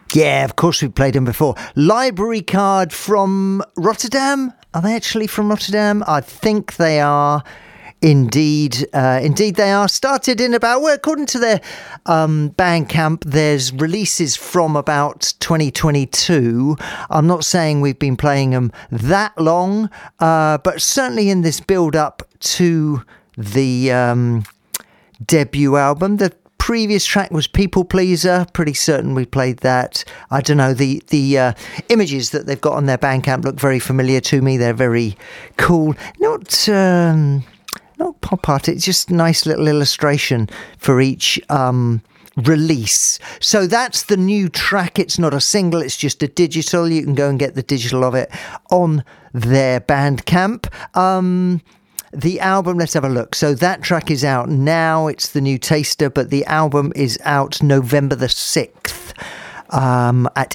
Yeah, of course we've played them before. Library Card from Rotterdam. Are they actually from Rotterdam? I think they are. Indeed they are. Started in about, well, according to their Bandcamp, there's releases from about 2022. I'm not saying we've been playing them that long, but certainly in this build-up to the debut album. The previous track was People Pleaser. Pretty certain we played that. I don't know, the images that they've got on their Bandcamp look very familiar to me. They're very cool. Not pop art, it's just a nice little illustration for each release. So that's the new track. It's not a single, it's just a digital. You can go and get the digital of it on their Bandcamp. The album, let's have a look. So that track is out now. It's the new Taster, but the album is out November the 6th at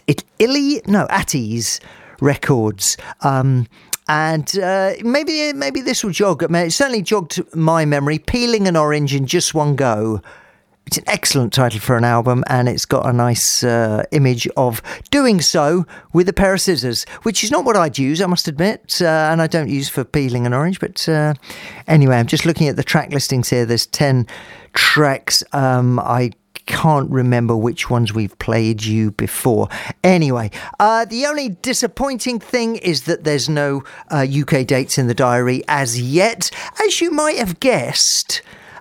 Atties Records. And maybe this will jog. It certainly jogged my memory. Peeling an Orange in Just One Go. It's an excellent title for an album, and it's got a nice image of doing so with a pair of scissors, which is not what I'd use, I must admit, and I don't use for peeling an orange. But anyway, I'm just looking at the track listings here. There's 10 tracks. I can't remember which ones we've played you before. Anyway, the only disappointing thing is that there's no UK dates in the diary as yet. As you might have guessed,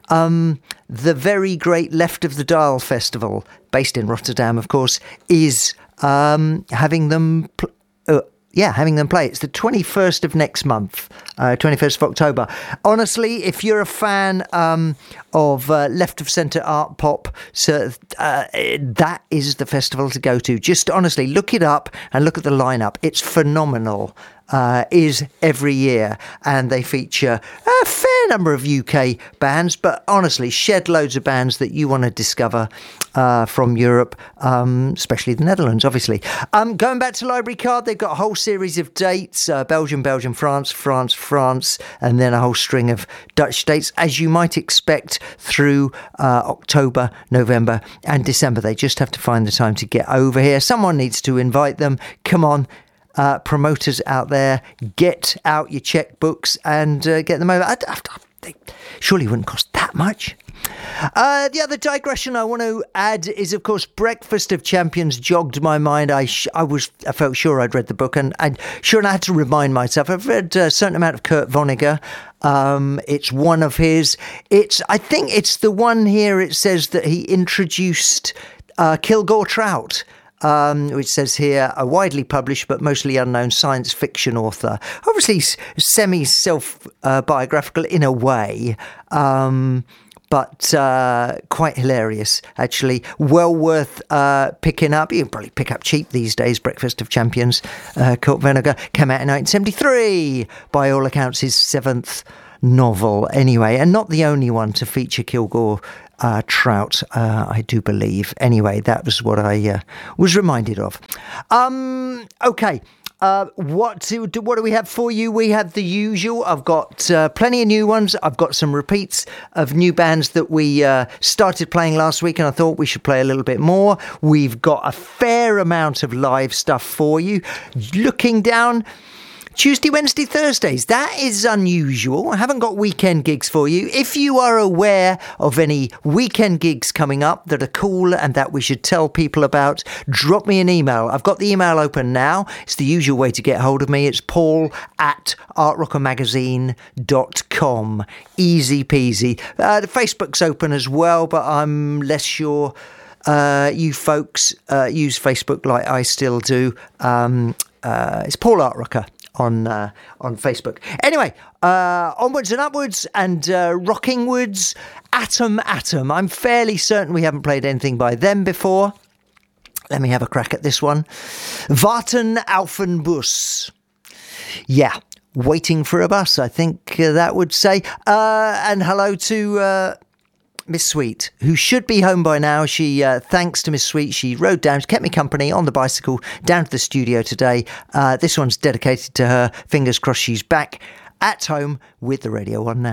the very great Left of the Dial Festival, based in Rotterdam, of course, is having them play. It's the 21st of next month, 21st of October. Honestly, if you're a fan of left of centre art pop, so that is the festival to go to. Just honestly, look it up and look at the lineup. It's phenomenal. Is every year, and they feature a fair number of UK bands, but honestly shed loads of bands that you want to discover from Europe, especially the Netherlands, obviously. Going back to Library Card, they've got a whole series of dates: Belgium, France, and then a whole string of Dutch dates, as you might expect, through October, November and December. They just have to find the time to get over here. Someone needs to invite them. Come on, promoters out there, get out your checkbooks and get them over. Surely it wouldn't cost that much. The other digression I want to add is, of course, Breakfast of Champions jogged my mind. I felt sure I'd read the book, and I had to remind myself. I've read a certain amount of Kurt Vonnegut. It's one of his. I think it's the one here. It says that he introduced Kilgore Trout. Which says here, a widely published but mostly unknown science fiction author. Obviously semi-self-biographical in a way, but quite hilarious, actually. Well worth picking up. You can probably pick up cheap these days. Breakfast of Champions. Kurt Vonnegut came out in 1973. By all accounts, his 7th novel, anyway, and not the only one to feature Kilgore Trout, I do believe. Anyway, that was what I was reminded of. Okay. What do we have for you? We have the usual. I've got plenty of new ones. I've got some repeats of new bands that we started playing last week, and I thought we should play a little bit more. We've got a fair amount of live stuff for you. Looking down Tuesday, Wednesday, Thursdays. That is unusual. I haven't got weekend gigs for you. If you are aware of any weekend gigs coming up that are cool and that we should tell people about, drop me an email. I've got the email open now. It's the usual way to get hold of me. It's paul@artrockermagazine.com. Easy peasy. The Facebook's open as well, but I'm less sure you folks use Facebook like I still do. It's Paul Art Rocker on Facebook. Anyway, onwards and upwards and rockingwards. Atom. I'm fairly certain we haven't played anything by them before. Let me have a crack at this one. Warten auf den Bus. Yeah, waiting for a bus, I think that would say. And hello to Miss Sweet, who should be home by now. She, thanks to Miss Sweet, she rode down, kept me company on the bicycle down to the studio today. This one's dedicated to her. Fingers crossed she's back at home with the radio on now.